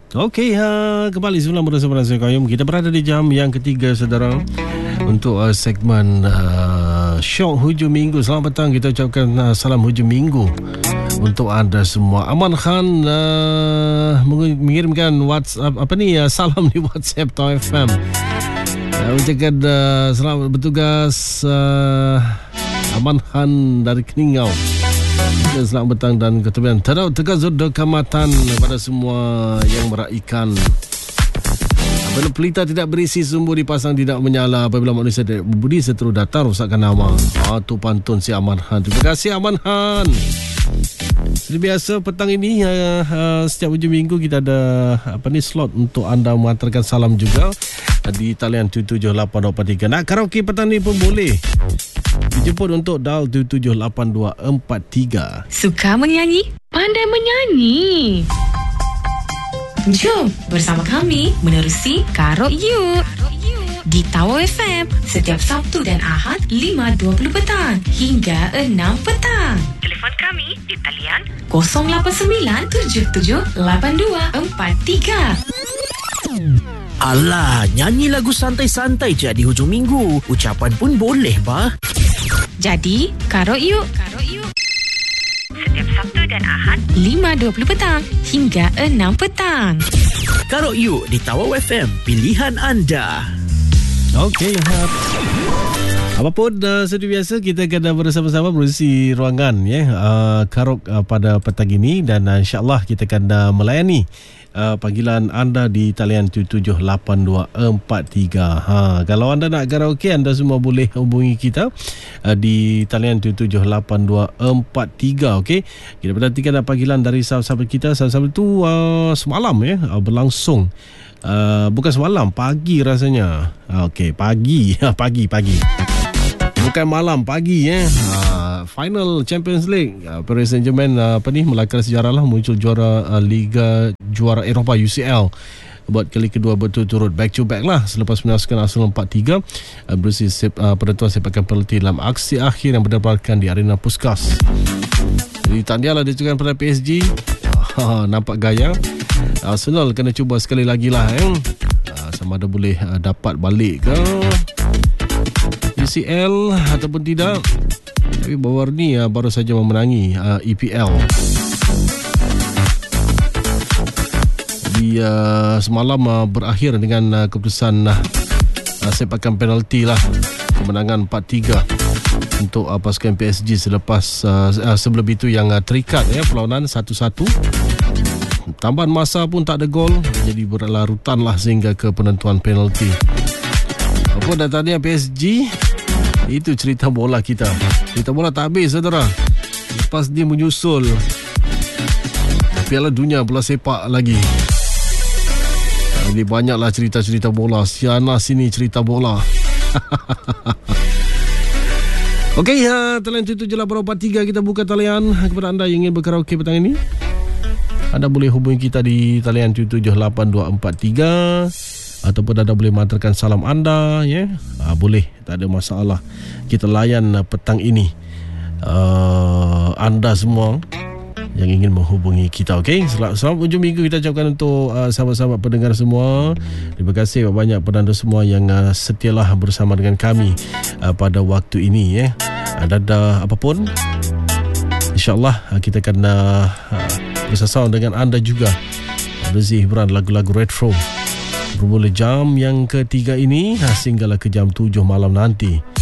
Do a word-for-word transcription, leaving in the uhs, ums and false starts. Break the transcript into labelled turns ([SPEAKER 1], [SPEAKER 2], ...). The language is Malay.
[SPEAKER 1] Okey, ha, kembali semula bersama saya Qayyum. Kita berada di jam yang ketiga, saudara, untuk uh, segmen uh, Syok Hujung Minggu. Selamat petang, kita ucapkan uh, salam hujung minggu untuk anda semua. Aman Khan uh, mengirimkan WhatsApp apa ni uh, salam di WhatsApp Tau F M. Uh, ucapkan uh, selamat bertugas uh, Aman Khan dari Keningau. Selamat petang dan ketepian terau tegazur dokamatan kepada semua yang meraikan. Apabila pelita tidak berisi, sumbu dipasang tidak menyala. Apabila manusia tidak berbudi, seterus datang rosakkan nama. Ah, tu pantun si Aman Han. Terima kasih Aman Han. Seperti biasa petang ini uh, uh, setiap hujung minggu kita ada apa ni slot untuk anda mengantarkan salam juga uh, di talian tujuh tujuh lapan dua empat tiga. Nak karaoke petang ni pun boleh. Dijemput untuk dial tujuh tujuh lapan dua empat tiga.
[SPEAKER 2] Suka menyanyi? Pandai menyanyi. Jom bersama kami menerusi Karok Yuk di Tau F M setiap Sabtu dan Ahad lima dua puluh petang hingga enam petang. Telefon kami di talian kosong lapan sembilan tujuh tujuh lapan dua empat tiga.
[SPEAKER 3] Alah, nyanyi lagu santai-santai je di hujung minggu. Ucapan pun boleh, bah.
[SPEAKER 2] Jadi, Karok Yuk. Karok Yuk. Setiap Sabtu dan Ahad lima dua puluh petang hingga enam petang.
[SPEAKER 3] Karok Yuk di Tau F M, pilihan anda.
[SPEAKER 1] Okey, apapun uh, seperti biasa kita akan bersama-sama berusi ruangan ya uh, Karok uh, pada petang ini dan uh, insya-Allah kita akan uh, melayani Uh, panggilan anda di talian tujuh tujuh lapan dua empat tiga. Ha, kalau anda nak karaoke, anda semua boleh hubungi kita uh, di talian tujuh tujuh lapan dua empat tiga. Okey. Kita perhatikan panggilan dari sahabat-sahabat kita. Sahabat-sahabat itu uh, semalam ya uh, berlangsung. Uh, bukan semalam, pagi rasanya. Okey, pagi. pagi, pagi. Bukan malam, pagi ya. Uh, final Champions League, uh, Paris Saint-Germain uh, apa ni melahirkan sejarah lah, muncul juara uh, Liga Juara Eropah U C L buat kali kedua berturut-turut, back to back lah selepas menewaskan Arsenal empat tiga uh, berusi sep, uh, penentuan sepakan penalti dalam aksi akhir yang berdapatkan di Arena Puskas. Jadi tahniahlah diucapkan pada P S G. uh, nampak gaya. Arsenal kena cuba sekali lagi lah eh. uh, sama ada boleh uh, dapat balik ke U C L ataupun tidak. Tapi baru ni uh, baru saja memenangi uh, E P L. Di uh, semalam uh, berakhir dengan uh, keputusan uh, uh, sepakan penalti lah, kemenangan empat tiga untuk uh, pasukan P S G selepas uh, uh, sebelum itu yang uh, terikat ya perlawanan satu satu. Tambahan masa pun tak ada gol, jadi berlarutan lah sehingga ke penentuan penalti. Apa datanya P S G? Itu cerita bola kita. Cerita bola tak habis, saudara. Lepas dia menyusul Piala Dunia bola sepak lagi. Ini banyaklah cerita-cerita bola. Siana sini cerita bola. Okey, uh, talian tujuh tujuh lapan empat tiga kita buka talian kepada anda yang ingin berkaraoke petang ini. Anda boleh hubungi kita di talian tujuh tujuh lapan dua empat tiga ataupun anda boleh menghantarkan salam anda ya. Ah, boleh, tak ada masalah. Kita layan uh, petang ini uh, anda semua yang ingin menghubungi kita. Okey, selamat, selamat hujung minggu kita ucapkan untuk uh, sahabat-sahabat pendengar semua. Terima kasih banyak pada anda semua yang uh, setialah bersama dengan kami uh, pada waktu ini ya. Dan uh, apapun, insya-Allah uh, kita akan uh, uh, bersama dengan anda juga bersih hiburan lagu-lagu retro bermula jam yang ketiga ini sehinggalah ke jam tujuh malam nanti.